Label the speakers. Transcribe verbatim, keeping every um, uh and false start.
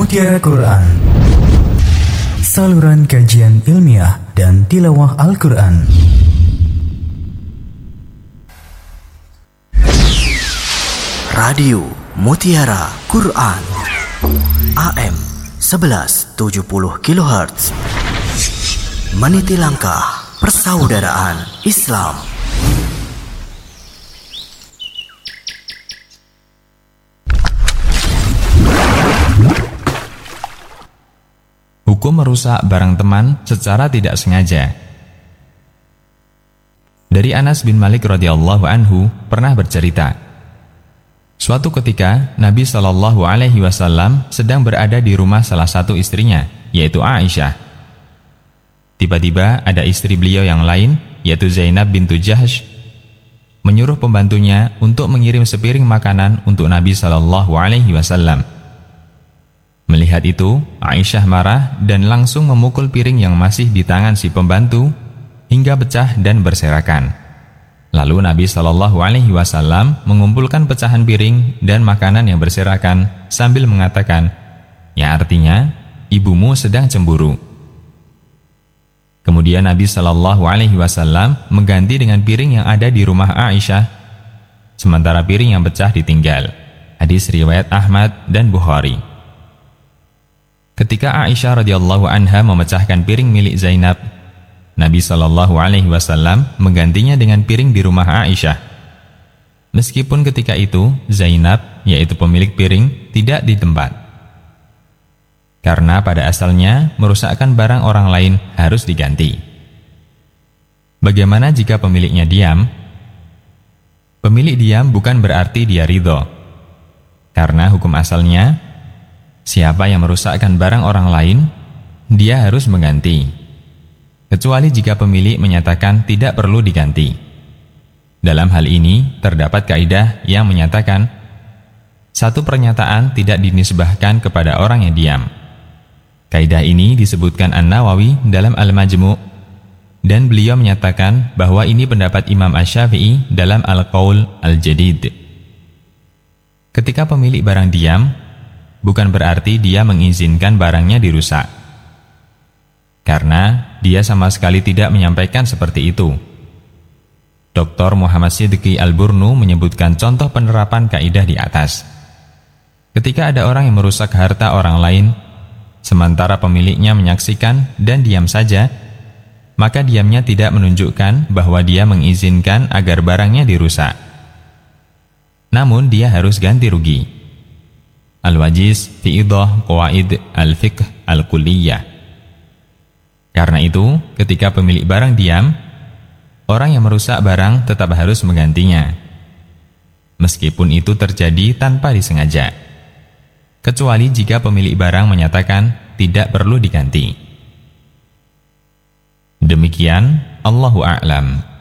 Speaker 1: Mutiara Quran, saluran kajian ilmiah dan tilawah Al-Quran.
Speaker 2: Radio Mutiara Quran A M sebelas tujuh puluh kilohertz, meniti langkah persaudaraan Islam.
Speaker 3: Hukum merusak barang teman secara tidak sengaja. Dari Anas bin Malik radhiyallahu anhu pernah bercerita, suatu ketika Nabi shallallahu alaihi wasallam sedang berada di rumah salah satu istrinya, yaitu Aisyah. Tiba-tiba ada istri beliau yang lain, yaitu Zainab bintu Jahsh, menyuruh pembantunya untuk mengirim sepiring makanan untuk Nabi shallallahu alaihi wasallam. Melihat itu, Aisyah marah dan langsung memukul piring yang masih di tangan si pembantu hingga pecah dan berserakan. Lalu Nabi shallallahu alaihi wasallam mengumpulkan pecahan piring dan makanan yang berserakan sambil mengatakan, yang artinya, ibumu sedang cemburu. Kemudian Nabi shallallahu alaihi wasallam mengganti dengan piring yang ada di rumah Aisyah, sementara piring yang pecah ditinggal. Hadis riwayat Ahmad dan Bukhari. Ketika Aisyah radhiyallahu anha memecahkan piring milik Zainab, Nabi shallallahu alaihi wasallam menggantinya dengan piring di rumah Aisyah. Meskipun ketika itu Zainab, yaitu pemilik piring, tidak di tempat. Karena pada asalnya merusakkan barang orang lain harus diganti. Bagaimana jika pemiliknya diam? Pemilik diam bukan berarti dia ridho. Karena hukum asalnya, siapa yang merusakkan barang orang lain, dia harus mengganti. Kecuali jika pemilik menyatakan tidak perlu diganti. Dalam hal ini, terdapat kaidah yang menyatakan satu pernyataan tidak dinisbahkan kepada orang yang diam. Kaidah ini disebutkan An-Nawawi dalam Al-Majmu', dan beliau menyatakan bahwa ini pendapat Imam Asy-Syafi'i dalam Al-Qaul Al-Jadid. Ketika pemilik barang diam, bukan berarti dia mengizinkan barangnya dirusak, karena dia sama sekali tidak menyampaikan seperti itu. Doktor Muhammad Siddiqi Al-Burnu menyebutkan contoh penerapan kaidah di atas. Ketika ada orang yang merusak harta orang lain, sementara pemiliknya menyaksikan dan diam saja, maka diamnya tidak menunjukkan bahwa dia mengizinkan agar barangnya dirusak. Namun dia harus ganti rugi. Al-Wajiz fi Idah Qawaid Al-Fiqh Al-Kulliyah. Karena itu, ketika pemilik barang diam, orang yang merusak barang tetap harus menggantinya, meskipun itu terjadi tanpa disengaja, kecuali jika pemilik barang menyatakan tidak perlu diganti. Demikian, Allahu a'lam.